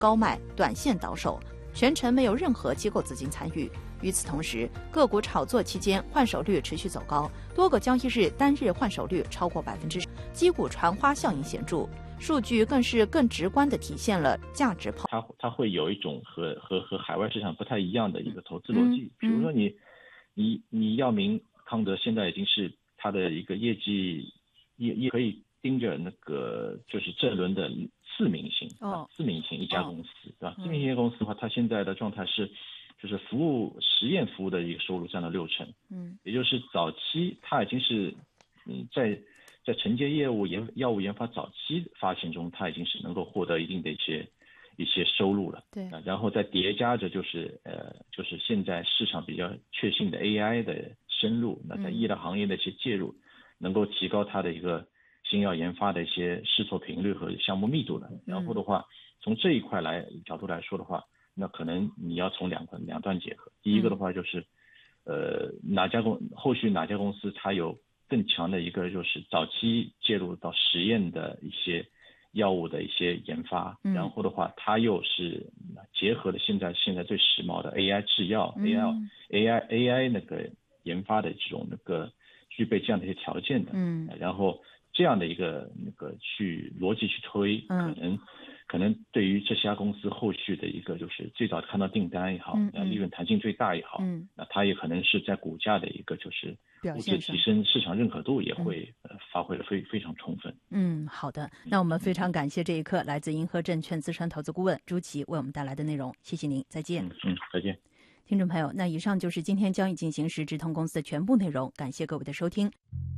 高卖、短线倒手，全程没有任何机构资金参与。与此同时，个股炒作期间换手率持续走高，多个交易日单日换手率超过10%，击鼓传花效应显著。数据更是更直观地体现了价值抛。 它会有一种和海外市场不太一样的一个投资逻辑。比如说你药明康德现在已经是它的一个业绩也可以盯着那个就是这轮的4名型一家公司，对吧？4名型公司的话，它现在的状态是就是实验服务的一个收入占了60%，也就是早期它已经是在承接药物研发早期发行中，它已经是能够获得一定的一些收入了。 对， 然后再叠加着就是现在市场比较确信的 AI 的深入，那在医疗行业的一些介入，能够提高它的一个新药研发的一些试错频率和项目密度了。然后的话，从这一块角度来说的话，那可能你要从两段结合。第一个的话就是，后续哪家公司它有更强的一个就是早期介入到实验的一些药物的一些研发，然后的话它又是结合了现在最时髦的 AI 制药、AI 那个研发的这种那个具备这样的一些条件的，然后这样的一个那个去逻辑去推，可能对于这家公司后续的一个就是最早看到订单也好，利润弹性最大也好，那它也可能是在股价的一个就是估值提升，市场认可度也会发挥的非常充分。 好的，那我们非常感谢这一刻来自银河证券资深投资顾问朱琦为我们带来的内容，谢谢您，再见。 再见。 听众朋友，那以上就是今天交易进行时直通公司的全部内容，感谢各位的收听。